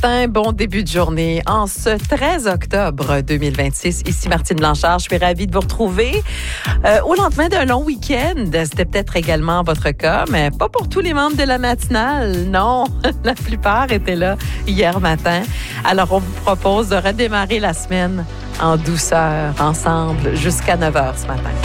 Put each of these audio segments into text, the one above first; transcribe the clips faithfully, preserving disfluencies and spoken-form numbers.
matin, bon début de journée. En ce treize octobre deux mille vingt-six, ici Martine Blanchard, je suis ravie de vous retrouver euh, au lendemain d'un long week-end. C'était peut-être également votre cas, mais pas pour tous les membres de la matinale. Non, la plupart étaient là hier matin. Alors, on vous propose de redémarrer la semaine en douceur, ensemble, jusqu'à neuf heures ce matin.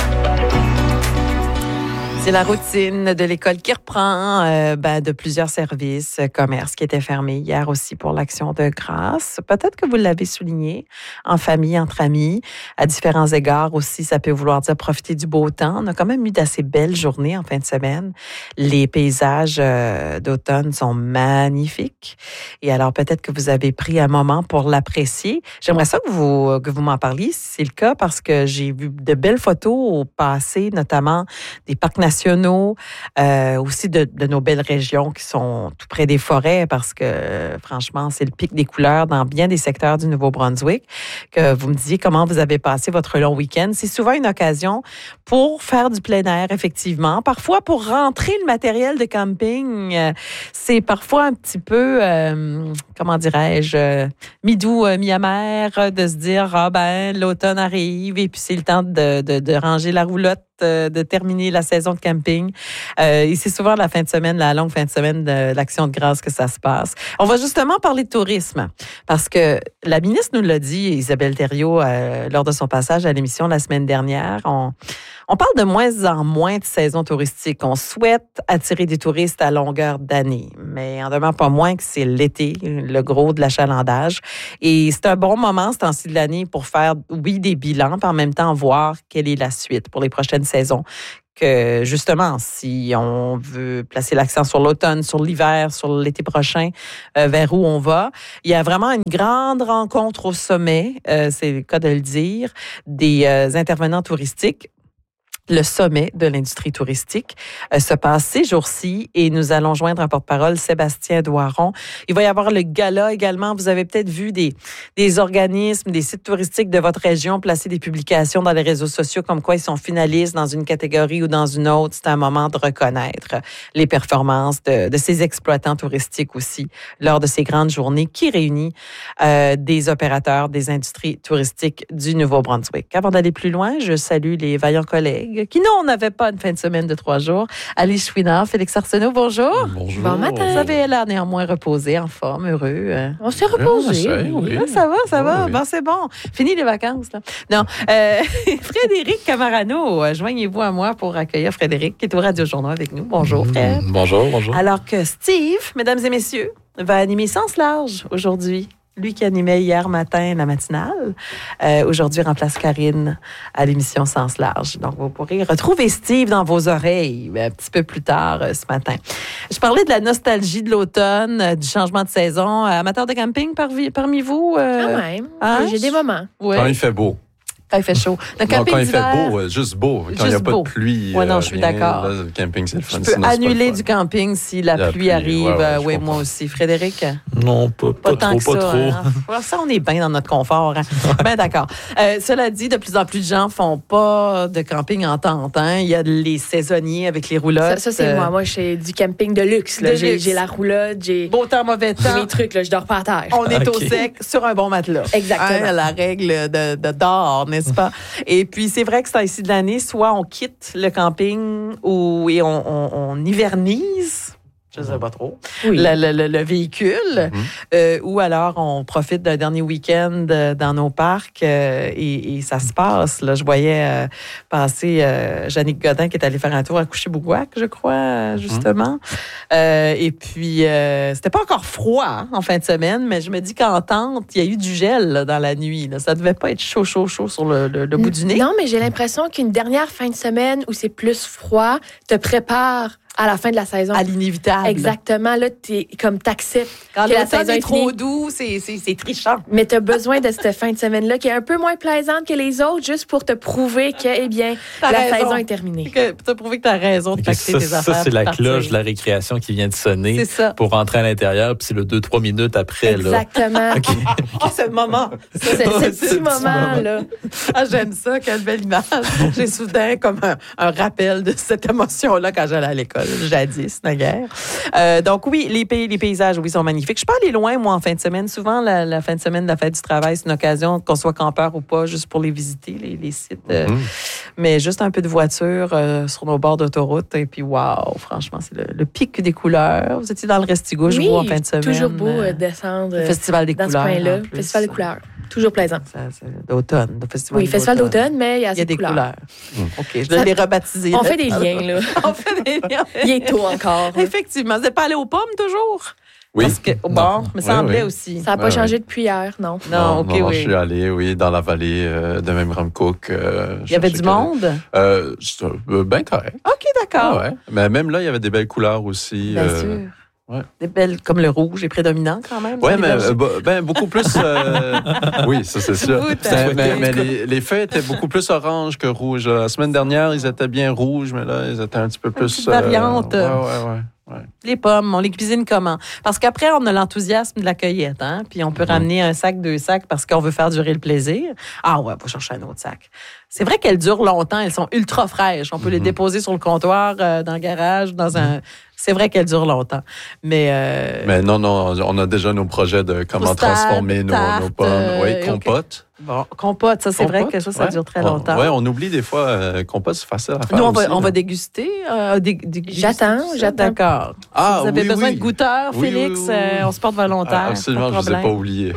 C'est la routine de l'école qui reprend euh, ben, de plusieurs services, euh, commerces qui étaient fermés hier aussi pour l'Action de grâce. Peut-être que vous l'avez souligné, en famille, entre amis, à différents égards aussi, ça peut vouloir dire profiter du beau temps. On a quand même eu d'assez belles journées en fin de semaine. Les paysages euh, d'automne sont magnifiques. Et alors, peut-être que vous avez pris un moment pour l'apprécier. J'aimerais ça que vous, que vous m'en parliez, si c'est le cas, parce que j'ai vu de belles photos au passé, notamment des parcs nationaux nationaux, euh, aussi de, de nos belles régions qui sont tout près des forêts parce que, euh, franchement, c'est le pic des couleurs dans bien des secteurs du Nouveau-Brunswick. Que vous me disiez comment vous avez passé votre long week-end. C'est souvent une occasion pour faire du plein air, effectivement. Parfois, pour rentrer le matériel de camping, euh, c'est parfois un petit peu, euh, comment dirais-je, euh, mi-doux, euh, mi-amer, de se dire, ah ben, l'automne arrive et puis c'est le temps de, de, de ranger la roulotte, de terminer la saison de camping. Euh, et c'est souvent la fin de semaine, la longue fin de semaine de l'Action de grâce que ça se passe. On va justement parler de tourisme parce que la ministre nous l'a dit, Isabelle Thériault, euh, lors de son passage à l'émission la semaine dernière. On, on parle de moins en moins de saison touristique. On souhaite attirer des touristes à longueur d'année, mais en demeure pas moins que c'est l'été, le gros de l'achalandage. Et c'est un bon moment, ce temps-ci de l'année, pour faire, oui, des bilans, puis en même temps voir quelle est la suite pour les prochaines saison. Que justement, si on veut placer l'accent sur l'automne, sur l'hiver, sur l'été prochain, euh, vers où on va, il y a vraiment une grande rencontre au sommet, euh, c'est le cas de le dire, des euh, intervenants touristiques. Le sommet de l'industrie touristique euh, se passe ces jours-ci et nous allons joindre un porte-parole, Sébastien Doiron. Il va y avoir le gala également. Vous avez peut-être vu des, des organismes, des sites touristiques de votre région placer des publications dans les réseaux sociaux comme quoi ils sont finalistes dans une catégorie ou dans une autre. C'est un moment de reconnaître les performances de, de ces exploitants touristiques aussi lors de ces grandes journées qui réunissent euh, des opérateurs des industries touristiques du Nouveau-Brunswick. Avant d'aller plus loin, je salue les vaillants collègues qui, non, on n'avait pas une fin de semaine de trois jours. Alice Chouinard, Félix Arsenault, bonjour. Bonjour. Bon matin. Vous avez l'air néanmoins reposé, en forme, heureux. On s'est reposé. Oui, oui. Ah, ça va, ça va. Oui. Bon, c'est bon. Fini les vacances, là. Non. Euh, Frédéric Camarano, joignez-vous à moi pour accueillir Frédéric, qui est au Radio Journal avec nous. Bonjour, Fred. Mmh, bonjour, bonjour. Alors que Steve, mesdames et messieurs, va animer Sens large aujourd'hui. Lui qui animait hier matin la matinale, euh, aujourd'hui remplace Karine à l'émission Sens large. Donc, vous pourrez retrouver Steve dans vos oreilles un petit peu plus tard euh, ce matin. Je parlais de la nostalgie de l'automne, euh, du changement de saison. Amateur de camping parmi, parmi vous? Euh, Quand même. hein? J'ai des moments. Ouais. Quand il fait beau. Quand il fait chaud. Le Non, camping quand il fait d'hiver, beau, euh, juste beau. Quand il n'y a Juste pas beau. de pluie. Ouais, non, euh, je suis rien, d'accord. là, le camping, c'est le fun. je peux Sinon, c'est pas le annuler fun. du camping si la, La pluie, pluie, arrive. ouais, ouais, Euh, je oui, comprends. moi aussi. Frédéric? Non, pas, Pas, pas tant trop, que pas ça. trop. Hein. Alors ça, on est bien dans notre confort. Hein? Ben d'accord. Euh, cela dit, de plus en plus de gens font pas de camping en tente. Hein? Il y a les saisonniers avec les roulottes. Ça, ça c'est euh, moi. Moi, j'ai du camping de luxe. Là. De J'ai, luxe. j'ai la roulotte, j'ai, Beau temps, mauvais j'ai temps. mes trucs. Là, je dors pas à terre. On est au Ok. sec sur un bon matelas. Exactement. Hein, la règle de, de d'or, n'est-ce pas? Et puis, c'est vrai que c'est ici de l'année, soit on quitte le camping ou et on, on, on hivernise. Je ne sais pas trop. Oui. Le, le, le, le véhicule. Mhm. Euh, ou alors, on profite d'un dernier week-end euh, dans nos parcs euh, et, et ça se passe. Là. Je voyais euh, passer euh, Jannick Godin qui est allée faire un tour à Couché-Bouguac, je crois, euh, justement. Euh, et puis, euh, c'était pas encore froid hein, en fin de semaine, mais je me dis qu'en tente, il y a eu du gel là, dans la nuit. Là. Ça devait pas être chaud, chaud, chaud sur le, le, le bout du nez. Non, mais j'ai l'impression qu'une dernière fin de semaine où c'est plus froid te prépare à la fin de la saison. À l'inévitable. Exactement. Là, t'es comme t'acceptes Quand que la l'automne saison est est trop finie. doux, c'est, c'est, c'est trichant. Mais tu as besoin de cette fin de semaine-là qui est un peu moins plaisante que les autres, juste pour te prouver que, eh bien, T'as la raison. saison est terminée. Que, pour te prouver que tu as raison de Ok, pacter ça, tes ça, affaires. c'est puis la partir. cloche de la récréation qui vient de sonner C'est ça. pour rentrer à l'intérieur, puis c'est le deux trois minutes après. Là. Exactement. Ah, ce moment. C'est ce Ouais, petit ce petit moment-là. Ah, j'aime ça. Quelle belle image. J'ai soudain comme un, un rappel de cette émotion-là quand j'allais à l'école. jadis, naguère. Euh, donc oui, les pays, les paysages, oui, sont magnifiques. Je peux aller loin, moi, en fin de semaine. Souvent, la, la fin de semaine de la fête du travail, c'est une occasion, qu'on soit campeur ou pas, juste pour les visiter, les, les sites. Euh, Mhm. Mais juste un peu de voiture euh, sur nos bords d'autoroute. Et puis, waouh, franchement, c'est le, le pic des couleurs. Vous étiez dans le Restigouche, Oui, vous, en fin de semaine. toujours beau euh, euh, descendre le euh, Festival des dans couleurs. ce coin-là. en plus. Festival des couleurs. Toujours plaisant. Ça, c'est d'automne. Le festival Oui, festival d'automne, mais il y a Il y a assez des de couleurs. couleurs. Mm. OK, je Ça- l'ai rebaptisé. On fait des liens, là. On fait des liens. Il est tôt encore. Effectivement. Vous n'êtes pas allé aux pommes toujours? Oui. Parce que, bon, me Oui, semblait oui. aussi. Ça n'a pas Ouais, changé ouais. depuis hier, non. Non, OK, non, oui. je suis allé, oui, dans la vallée euh, de Memramcook. Euh, Il y avait du monde? Euh, c'est euh, bien correct. OK, d'accord. Ah ouais. Mais même là, il y avait des belles couleurs aussi. Bien euh, sûr. ouais. Des belles, comme le rouge est prédominant quand même. Oui, dans les mais vergers. euh, bah, ben, beaucoup plus. euh, oui, ça, c'est sûr. Vous, t'as- Mais, mais- mais les, les feuilles étaient beaucoup plus orange que rouge. La semaine dernière, ils étaient bien rouges, mais là, ils étaient un petit peu plus. petite variante. Euh, ouais, ouais, ouais. Ouais. Les pommes, on les cuisine comment? Parce qu'après, on a l'enthousiasme de la cueillette, hein? Puis on peut Mhm. ramener un sac, deux sacs parce qu'on veut faire durer le plaisir. Ah ouais, on va chercher un autre sac. C'est vrai qu'elles durent longtemps, elles sont ultra fraîches. On peut les Mhm. déposer sur le comptoir, euh, dans le garage, dans un... C'est vrai qu'elles durent longtemps. Mais... euh, Mais non, non, on a déjà nos projets de comment Toastade, transformer nos, nos tarte, pommes. euh, oui, ok. compote. Bon, compote, ça, c'est vrai Compote, que ça, ça ouais. dure très On- longtemps. ouais, on oublie des fois, euh, compote, c'est facile à faire. Nous, on va, aussi, on là. va déguster. euh, dé- déguster J'attends, ça. j'attends. D'accord. Ah, Vous avez oui, besoin oui. de goûteurs, Oui, Félix? oui, oui, oui. euh, on se porte volontaire. Ah, absolument, pas je de ne vous ai problème. pas oublié.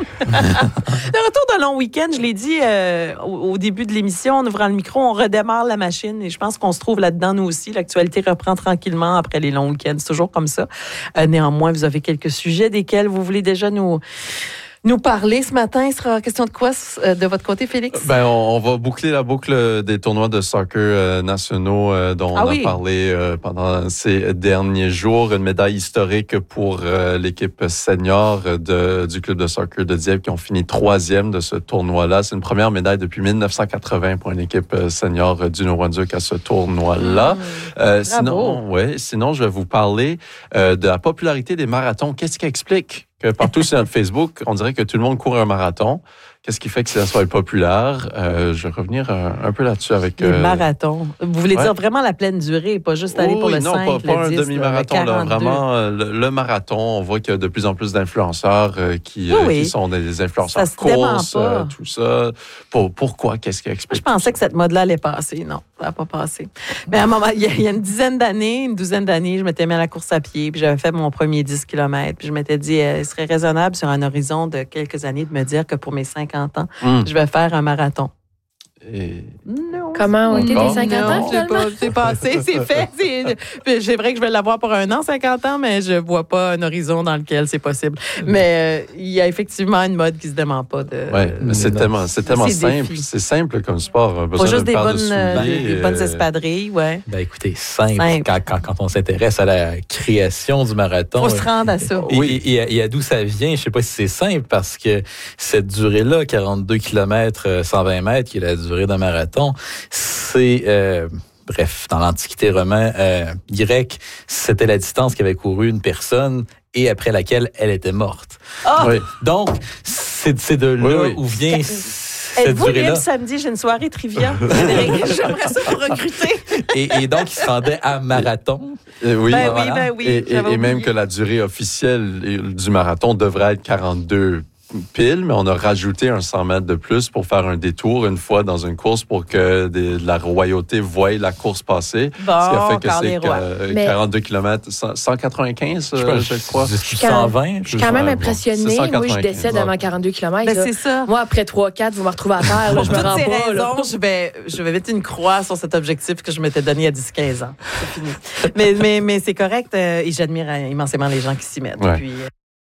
Le retour d'un long week-end, je l'ai dit euh, au, au début de l'émission, en ouvrant le micro, on redémarre la machine et je pense qu'on se trouve là-dedans, nous aussi. L'actualité reprend tranquillement après les longs week-ends. C'est toujours comme ça. Euh, néanmoins, vous avez quelques sujets desquels vous voulez déjà nous, nous parler ce matin. Il sera question de quoi euh, de votre côté, Félix? Ben, on, on va boucler la boucle des tournois de soccer euh, nationaux euh, dont Ah on oui. a parlé euh, pendant ces derniers jours. Une médaille historique pour euh, l'équipe senior de, du club de soccer de Dieppe qui ont fini troisième de ce tournoi-là. C'est une première médaille depuis mille neuf cent quatre-vingts pour une équipe senior du Nouveau-Brunswick à ce tournoi-là. Mmh. Euh, sinon, ouais, sinon, je vais vous parler euh, de la popularité des marathons. Qu'est-ce qui explique que partout sur notre Facebook, on dirait que tout le monde court un marathon? Qu'est-ce qui fait que ça soit populaire? Euh, je vais revenir un, un peu là-dessus avec... Les euh, marathons. Vous voulez ouais. dire vraiment la pleine durée, pas juste aller oui, pour le non, cinq, pas, le pas un dix, demi-marathon, le là, quarante-deux. vraiment euh, le, le marathon. On voit qu'il y a de plus en plus d'influenceurs euh, qui, Oui, euh, oui. qui sont des influenceurs Ça se dément courses, pas. euh, tout ça. Pour, pourquoi? Qu'est-ce qui Je explique? pensais que cette mode-là allait passer. Non, ça n'a pas passé. Mais à un moment, il y, a, il y a une dizaine d'années, une douzaine d'années, je m'étais mis à la course à pied, puis j'avais fait mon premier dix kilomètres. Puis je m'étais dit, euh, il serait raisonnable sur un horizon de quelques années de me dire que pour mes cinquante ans, Hum. je vais faire un marathon. Et... Non. Comment ont été Bon. tes cinquante ans, Non, c'est finalement? pas, c'est passé, c'est fait. C'est, puis c'est vrai que je vais l'avoir pour un an, cinquante ans, mais je vois pas un horizon dans lequel c'est possible. Mais euh, il y a effectivement une mode qui se dément pas de. Ouais, mais c'est non. tellement, c'est tellement C'est simple. défi. C'est simple comme sport. Pas Besoin juste d'une des paire de bonnes, euh, souliers, des, des bonnes euh, espadrilles, ouais. Ben écoutez, simple. Simple. Quand, quand, quand on s'intéresse à la création du marathon. Faut se rendre à ça. Et, Oui. et, et, et à d'où ça vient, je sais pas si c'est simple parce que cette durée-là, quarante-deux kilomètres, cent vingt mètres, qui est la durée d'un marathon, c'est, euh, bref, dans l'Antiquité romaine, euh, grecque, c'était la distance qu'avait couru une personne et après laquelle elle était morte. Ah! Oui. Donc, c'est, c'est de là Oui, oui. où vient cette Êtes-vous durée-là. libre samedi? J'ai une soirée trivia. Frédéric, j'aimerais ça vous recruter. Et, et donc, il se rendait à marathon. Euh, oui, Ben oui, voilà. ben oui. et, et- j'avais et même oublié. que la durée officielle du marathon devrait être quarante-deux piles, mais on a rajouté un cent mètres de plus pour faire un détour une fois dans une course pour que des- la royauté voie la course passer. Bon, ce qui a fait que Carl c'est Leroy. que- Mais- quarante-deux kilomètres, cent quatre-vingt-quinze, euh, je crois. Jusqu'à quand- cent vingt. Je suis quand même Ouais, bon, impressionnée. c'est Moi, je 195. décède avant quarante-deux kilomètres. Ben, c'est ça. Moi, après trois quatre, vous me retrouvez à terre. Là, Pour je me toutes rends ces pas. là. raisons, je vais, je vais mettre une croix sur cet objectif que je m'étais donné à dix quinze ans. C'est fini. mais, mais, mais c'est correct euh, et j'admire euh, immensément les gens qui s'y mettent. Ouais. Puis, euh,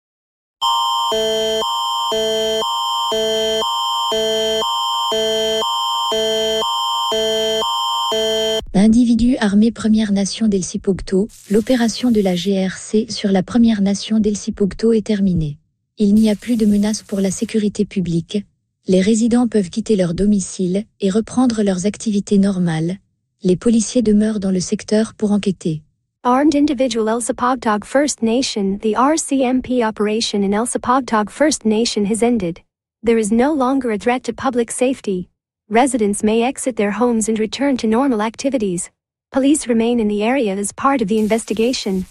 Individu armé Première Nation d'Elsipogto, l'opération de la G R C sur la Première Nation d'Elsipogto est terminée. Il n'y a plus de menace pour la sécurité publique. Les résidents peuvent quitter leur domicile et reprendre leurs activités normales. Les policiers demeurent dans le secteur pour enquêter. Armed Individual Elsipogtog First Nation. The R C M P operation in Elsipogtog First Nation has ended. There is no longer a threat to public safety. Residents may exit their homes and return to normal activities. Police remain in the area as part of the investigation.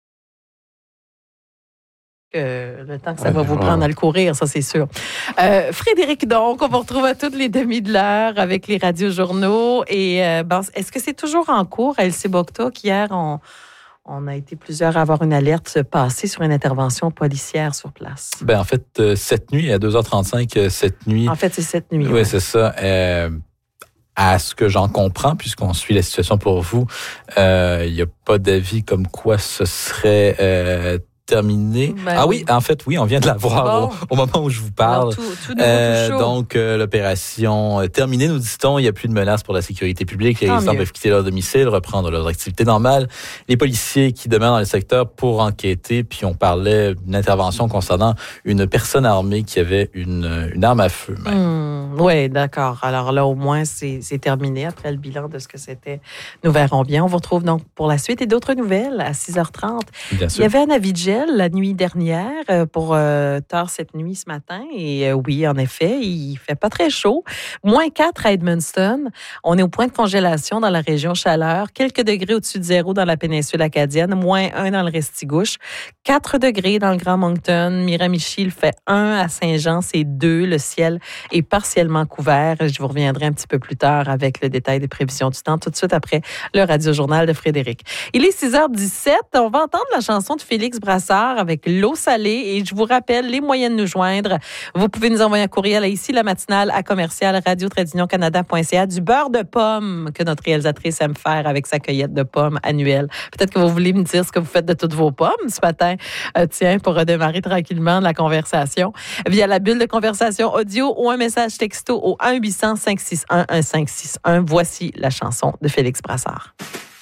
Euh, le temps que ça Ouais, va vous ouais, prendre ouais. à le courir, ça c'est sûr. Euh, Frédéric, donc, on vous retrouve à toutes les demi de l'heure avec les radiojournaux. Et euh, bon, est-ce que c'est toujours en cours à El Cibocto qu'hier, on, on a été plusieurs à avoir une alerte passée sur une intervention policière sur place? Ben, en fait, euh, cette nuit, à deux heures trente-cinq, euh, cette nuit... En fait, c'est cette nuit. Oui, ouais. c'est ça. Euh, à ce que j'en comprends, puisqu'on suit la situation pour vous, euh, il n'y a pas d'avis comme quoi ce serait... Euh, terminé. Ben ah oui. oui, en fait, oui, on vient de la voir Bon. au, au moment où je vous parle. Alors, tout, tout nouveau, Euh, tout chaud. donc, euh, l'opération euh, terminée, nous dit-on. Il n'y a plus de menaces pour la sécurité publique. Les Tant résidents mieux. peuvent quitter leur domicile, reprendre leurs activités normales. Les policiers qui demeurent dans le secteur pour enquêter. Puis, on parlait d'une intervention concernant une personne armée qui avait une, une arme à feu. même. Hum, oui, d'accord. Alors là, au moins, c'est, c'est terminé après le bilan de ce que c'était. Nous verrons bien. On vous retrouve donc pour la suite et d'autres nouvelles à six heures trente. Bien Il sûr. y avait un avis de gel la nuit dernière euh, pour euh, tard cette nuit ce matin. Et euh, oui, en effet, il fait pas très chaud. Moins quatre à Edmundston. On est au point de congélation dans la région chaleur. Quelques degrés au-dessus de zéro dans la péninsule acadienne. Moins un dans le Restigouche. quatre degrés dans le Grand Moncton. Miramichi, il fait un. À Saint-Jean, c'est deux. Le ciel est partiellement couvert. Je vous reviendrai un petit peu plus tard avec le détail des prévisions du temps, tout de suite après le radiojournal de Frédéric. Il est six heures dix-sept. On va entendre la chanson de Félix Brassard avec L'eau salée. Et je vous rappelle les moyens de nous joindre. Vous pouvez nous envoyer un courriel à ici la matinale à commercial radio trait d'union canada point c a. Du beurre de pomme que notre réalisatrice aime faire avec sa cueillette de pommes annuelle. Peut-être que vous voulez me dire ce que vous faites de toutes vos pommes ce matin. Euh, tiens, pour redémarrer tranquillement la conversation via la bulle de conversation audio ou un message texto au un huit cent cinq six un un cinq six un. Voici la chanson de Félix Brassard.